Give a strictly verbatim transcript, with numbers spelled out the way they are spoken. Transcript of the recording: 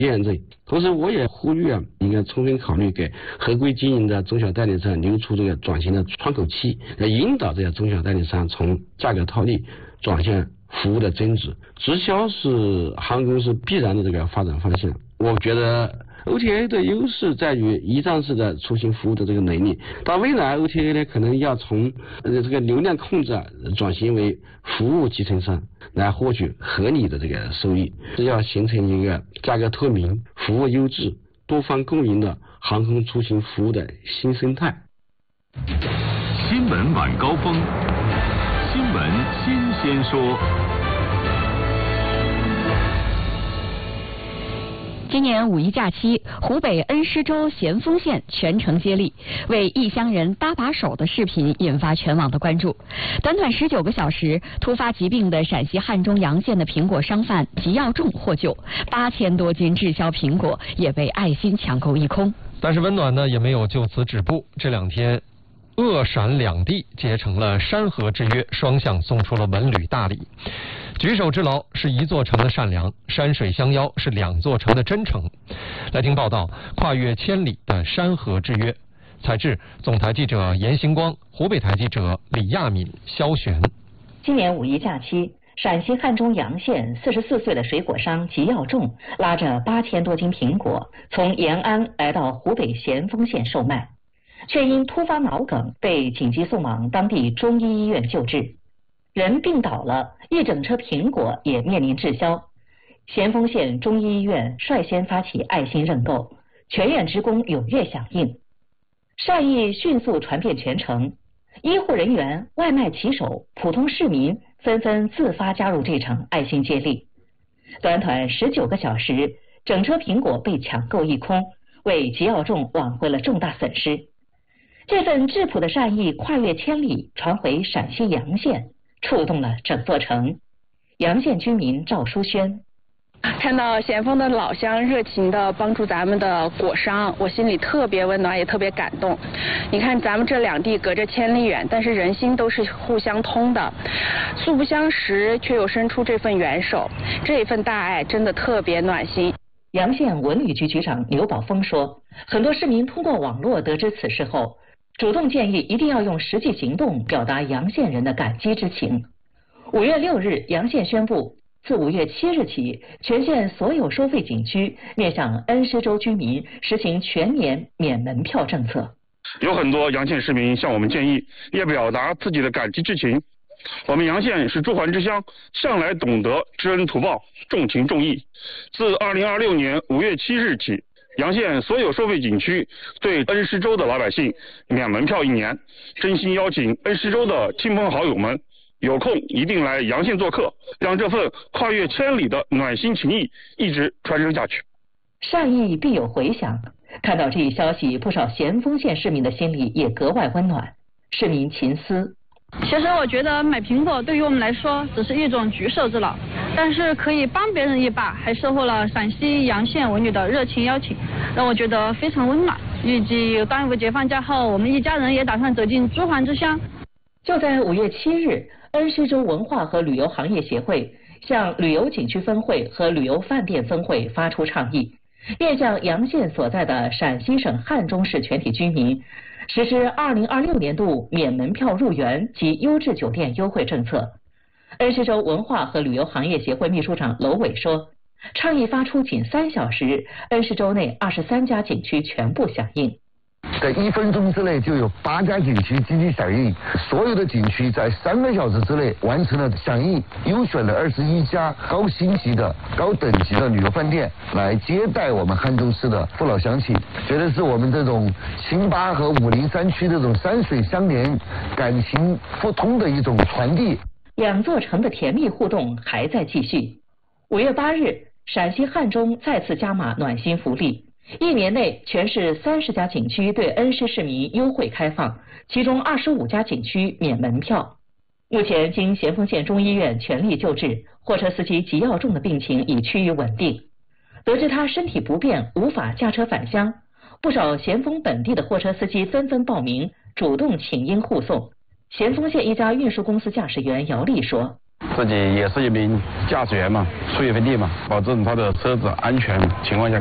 验证。同时，我也呼吁啊，应该充分考虑给合规经营的中小代理商留出这个转型的窗口期，来引导这些中小代理商从价格套利转向服务的增值。直销是航空公司必然的这个发展方向。我觉得 O T A 的优势在于一站式的出行服务的这个能力，到未来 O T A 呢可能要从呃这个流量控制转型为服务集成商，来获取合理的这个收益，是要形成一个价格透明、服务优质、多方共赢的航空出行服务的新生态。 新闻晚高峰，新闻新鲜说。 今年五一假期，湖北恩施州咸丰县全程接力，为异乡人搭把手的视频引发全网的关注。短短十九个小时，突发疾病的陕西汉中洋县的苹果商贩吉耀仲获救，八千多斤滞销苹果也被爱心抢购一空。 但是温暖呢也没有就此止步，这两天鄂陕两地结成了山河之约，双向送出了文旅大礼。举手之劳是一座城的善良，山水相邀是两座城的真诚。来听报道，跨越千里的山河之约。采制总台记者严星光，湖北台记者李亚敏、肖璇。 今年五一假期，陕西汉中洋县四十四岁的水果商吉耀仲拉着八千多斤苹果，从延安来到湖北咸丰县售卖，却因突发脑梗被紧急送往当地中医医院救治。人病倒了，一整车苹果也面临滞销。咸丰县中医医院率先发起爱心认购，全院职工踊跃响应，善意迅速传遍全城。医护人员、外卖骑手、普通市民纷纷自发加入这场爱心接力。短短十九个小时，整车苹果被抢购一空，为吉耀仲挽回了重大损失。这份质朴的善意跨越千里，传回陕西洋县，触动了整座城。洋县居民赵淑轩： 看到咸丰的老乡热情的帮助咱们的果商，我心里特别温暖，也特别感动。你看咱们这两地隔着千里远，但是人心都是互相通的，素不相识却又伸出这份援手，这一份大爱真的特别暖心。 洋县文旅局局长刘宝峰说，很多市民通过网络得知此事后，主动建议一定要用实际行动表达洋县人的感激之情。五月六日，洋县宣布，自五月七日起，全县所有收费景区面向恩施州居民实行全年免门票政策。 有很多洋县市民向我们建议，也表达自己的感激之情。我们洋县是朱鹮之乡，向来懂得知恩图报、重情重义。自二零二六年五月七日起，洋县所有收费景区对恩施州的老百姓免门票一年，真心邀请恩施州的亲朋好友们有空一定来洋县做客，让这份跨越千里的暖心情谊一直传承下去。 善意必有回响，看到这一消息，不少咸丰县市民的心里也格外温暖。市民秦思： 其实我觉得买苹果对于我们来说只是一种举手之劳，但是可以帮别人一把，还收获了陕西洋县文旅的热情邀请，让我觉得非常温暖。预计端午节放假后，我们一家人也打算走进朱鹮之乡。 就在五月七日，恩施州文化和旅游行业协会向旅游景区分会和旅游饭店分会发出倡议，面向洋县所在的陕西省汉中市全体居民实施二零二六年度免门票入园及优质酒店优惠政策。恩施州文化和旅游行业协会秘书长娄伟说，倡议发出仅三小时，恩施州内二十三家景区全部响应。 在一分钟之内就有八家景区积极响应，所有的景区在三个小时之内完成了响应，优选了二十一家高星级的高等级的旅游饭店来接待我们汉中市的父老乡亲，觉得是我们这种清巴和武陵山区这种山水相连、感情互通的一种传递。 两座城的甜蜜互动还在继续。五月八日，陕西汉中再次加码暖心福利。一年内，全市三十家景区对恩施市民优惠开放，其中二十五家景区免门票。目前，经咸丰县中医院全力救治，货车司机吉耀仲的病情已趋于稳定。得知他身体不便，无法驾车返乡，不少咸丰本地的货车司机纷纷报名，主动请缨护送。咸丰县一家运输公司驾驶员姚丽说：“ 自己也是一名驾驶员嘛，出一份力嘛，保证他的车子安全情况下